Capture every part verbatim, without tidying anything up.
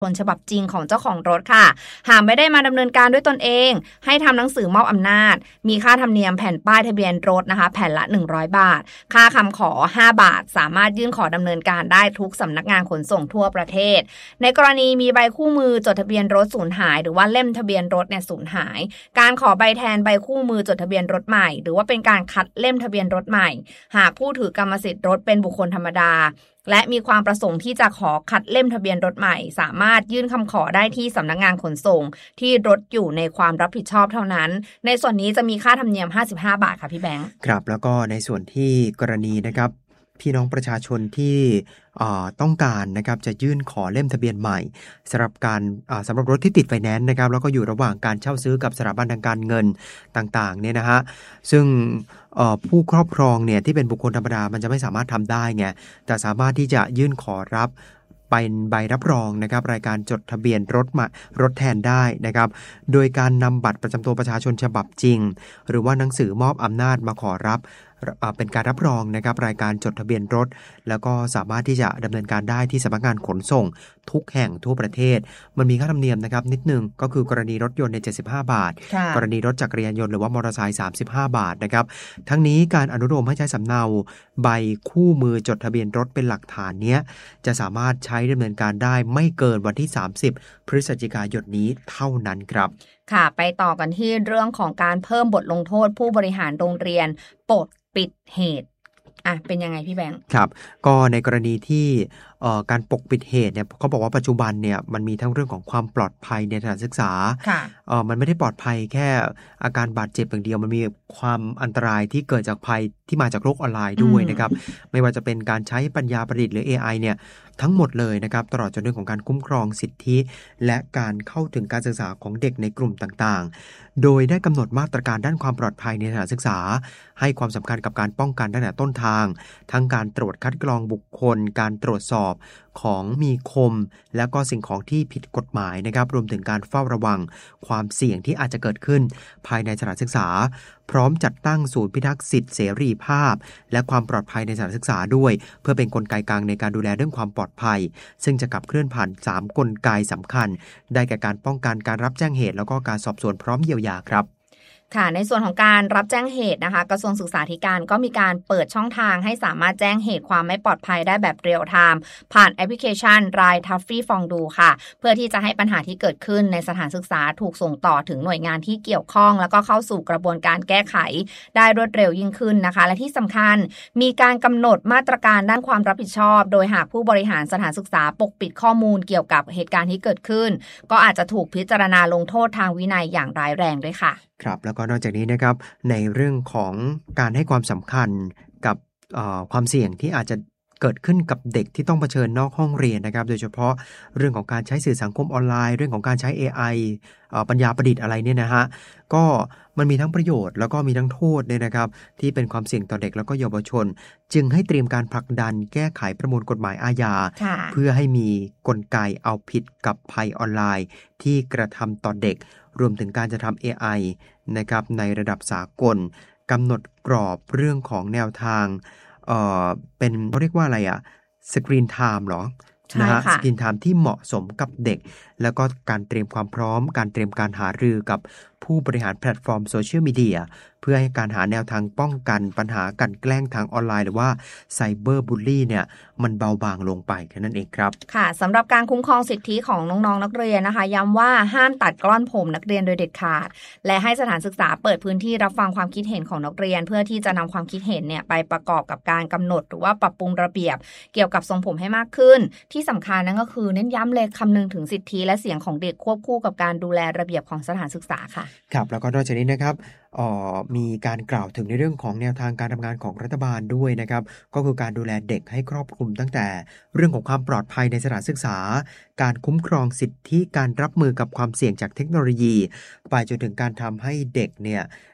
ผลฉบับจริงของเจ้าของรถค่ะหากไม่ได้มาดำเนินการด้วยตนเองให้ทำหนังสือมอบอำนาจมีค่าธรรมเนียมแผ่นป้ายทะเบียนรถนะคะแผ่นละหนึ่งร้อยบาทค่าคำขอห้าบาทสามารถยื่นขอดำเนินการได้ทุกสำนักงานขนส่งทั่วประเทศในกรณีมีใบคู่มือจดทะเบียนรถสูญหายหรือว่าเล่มทะเบียนรถเนี่ยสูญหายการขอใบแทนใบคู่มือจดทะเบียนรถใหม่หรือว่าเป็นการคัดเล่มทะเบียนรถใหม่หากผู้ถือกรรมสิทธิ์รถเป็นบุคคลธรรมดาและมีความประสงค์ที่จะขอคัดเล่มทะเบียนรถใหม่สามารถยื่นคำขอได้ที่สำนักงานขนส่งที่รถอยู่ในความรับผิดชอบเท่านั้นในส่วนนี้จะมีค่าธรรมเนียมห้าสิบห้าบาทค่ะพี่แบงค์ครับแล้วก็ในส่วนที่กรณีนะครับพี่น้องประชาชนที่ต้องการนะครับจะยื่นขอเล่มทะเบียนใหม่สำหรับการสำหรับรถที่ติดไฟแนนซ์นะครับแล้วก็อยู่ระหว่างการเช่าซื้อกับสถาบันทางการเงินต่างๆเนี่ยนะฮะซึ่งผู้ครอบครองเนี่ยที่เป็นบุคคลธรรมดามันจะไม่สามารถทำได้ไงแต่สามารถที่จะยื่นขอรับเป็นใบรับรองนะครับรายการจดทะเบียนรถมารถแทนได้นะครับโดยการนำบัตรประจำตัวประชาชนฉบับจริงหรือว่าหนังสือมอบอำนาจมาขอรับเป็นการรับรองนะครับรายการจดทะเบียนรถแล้วก็สามารถที่จะดำเนินการได้ที่สำนักงานขนส่งทุกแห่งทั่วประเทศมันมีค่าธรรมเนียมนะครับนิดนึงก็คือกรณีรถยนต์ในเจ็ดสิบห้าบาทกรณีรถจักรยานยนต์หรือว่ามอเตอร์ไซค์สามสิบห้าบาทนะครับทั้งนี้การอนุโลมให้ใช้สำเนาใบคู่มือจดทะเบียนรถเป็นหลักฐานเนี้ยจะสามารถใช้ดำเนินการได้ไม่เกินวันที่สามสิบพฤศจิกายนนี้เท่านั้นครับค่ะไปต่อกันที่เรื่องของการเพิ่มบทลงโทษผู้บริหารโรงเรียนปกปิดเหตุอ่ะเป็นยังไงพี่แบงค์ครับก็ในกรณีที่การปกปิดเหตุเนี่ยเขาบอกว่าปัจจุบันเนี่ยมันมีทั้งเรื่องของความปลอดภัยในสถานศึกษามันไม่ได้ปลอดภัยแค่อาการบาดเจ็บอย่างเดียวมันมีความอันตรายที่เกิดจากภัยที่มาจากโลกออนไลน์ด้วยนะครับไม่ว่าจะเป็นการใช้ปัญญาประดิษฐ์หรือ เอ ไอ เนี่ยทั้งหมดเลยนะครับตลอดจนเรื่องของการคุ้มครองสิทธิและการเข้าถึงการศึกษาของเด็กในกลุ่มต่างๆโดยได้กำหนดมาตรการด้านความปลอดภัยในสถานศึกษาให้ความสำคัญกับการป้องกันตั้งแต่ต้นทางทั้งการตรวจคัดกรองบุคคลการตรวจสอบของมีคมแล้วก็สิ่งของที่ผิดกฎหมายนะครับรวมถึงการเฝ้าระวังความเสี่ยงที่อาจจะเกิดขึ้นภายในสถานศึกษาพร้อมจัดตั้งศูนย์พิทักษ์สิทธิเสรีภาพและความปลอดภัยในสถานศึกษาด้วยเพื่อเป็นกลไกกลางในการดูแลเรื่องความปลอดภัยซึ่งจะขับเคลื่อนผ่านสามกลไกสำคัญได้แก่การป้องกันการรับแจ้งเหตุแล้วก็การสอบสวนพร้อมเยียวยาครับค่ะในส่วนของการรับแจ้งเหตุนะคะกระทรวงศึกษาธิการก็มีการเปิดช่องทางให้สามารถแจ้งเหตุความไม่ปลอดภัยได้แบบเรียลไทม์ผ่านแอปพลิเคชัน ราย ทัฟฟี่ ฟองดูค่ะเพื่อที่จะให้ปัญหาที่เกิดขึ้นในสถานศึกษาถูกส่งต่อถึงหน่วยงานที่เกี่ยวข้องแล้วก็เข้าสู่กระบวนการแก้ไขได้รวดเร็วยิ่งขึ้นนะคะและที่สำคัญมีการกำหนดมาตรการด้านความรับผิดชอบโดยหากผู้บริหารสถานศึกษาปกปิดข้อมูลเกี่ยวกับเหตุการณ์ที่เกิดขึ้นก็อาจจะถูกพิจารณาลงโทษทางวินัยอย่างร้ายแรงด้วยค่ะครับแล้วก็นอกจากนี้นะครับในเรื่องของการให้ความสำคัญกับความเสี่ยงที่อาจจะเกิดขึ้นกับเด็กที่ต้องเผชิญนอกห้องเรียนนะครับโดยเฉพาะเรื่องของการใช้สื่อสังคมออนไลน์เรื่องของการใช้ เอ ไอ ปัญญาประดิษฐ์อะไรเนี่ยนะฮะก็มันมีทั้งประโยชน์แล้วก็มีทั้งโทษเนี่ยนะครับที่เป็นความเสี่ยงต่อเด็กแล้วก็เยาวชนจึงให้เตรียมการผลักดันแก้ไขประมวลกฎหมายอาญาเพื่อให้มีกลไกเอาผิดกับภัยออนไลน์ที่กระทำต่อเด็กรวมถึงการจะทำ เอ ไอ นะครับในระดับสากลกำหนดกรอบเรื่องของแนวทางเอ่อเป็นเขาเรียกว่าอะไรอะสกรีนไทม์หรอนะฮะสกรีนไทม์ที่เหมาะสมกับเด็กแล้วก็การเตรียมความพร้อมการเตรียมการหารือกับผู้บริหารแพลตฟอร์มโซเชียลมีเดียเพื่อให้การหาแนวทางป้องกันปัญหาการแกล้งทางออนไลน์หรือว่าไซเบอร์บูลลี่เนี่ยมันเบาบางลงไปแค่นั้นเองครับค่ะสำหรับการคุ้มครองสิทธิของน้องๆนักเรียนนะคะย้ำว่าห้ามตัดกล้อนผมนักเรียนโดยเด็ดขาดและให้สถานศึกษาเปิดพื้นที่รับฟังความคิดเห็นของนักเรียนเพื่อที่จะนำความคิดเห็นเนี่ยไปประกอบกับการกำหนดหรือว่าปรับปรุงระเบียบเกี่ยวกับทรงผมให้มากขึ้นที่สำคัญนั่นก็คือเน้นย้ำเลยคำนึงถึงสิทธิและเสียงของเด็กควบคู่กับการดูแลระเบียบของสถานศึกษาค่ะครับแล้วก็นอกจากนี้นะครับมีการกล่าวถึงในเรื่องของแนวทางการทำงานของรัฐบาลด้วยนะครับก็คือการดูแลเด็กให้ครอบคลุมตั้งแต่เรื่องของความปลอดภัยในสถานศึกษาการคุ้มครองสิทธิการรับมือกับความเสี่ยงจากเทคโนโลยีไปจนถึงการทำให้เด็กเนี่ย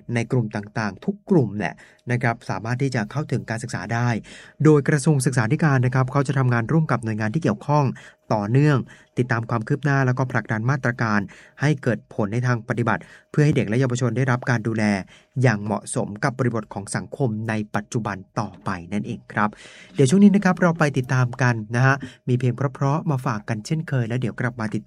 ในกลุ่มต่างๆทุกกลุ่มแหละนะครับสามารถที่จะเข้าถึงการศึกษาได้โดยกระทรวงศึกษาธิการนะครับเขาจะทำงานร่วมกับหน่วยงานที่เกี่ยวข้องต่อเนื่องติดตามความคืบหน้าแล้วก็ผลักดันมาตรการให้เกิดผลในทางปฏิบัติเพื่อให้เด็กและเยาวชนได้รับการดูแลอย่างเหมาะสมกับบริบทของสังคมในปัจจุบันต่อไปนั่นเองครับเดี๋ยวช่วงนี้นะครับเราไปติดตามกันนะฮะมีเพลงเพราะๆมาฝากกันเช่นเคยแล้วเดี๋ยวกลับมาติด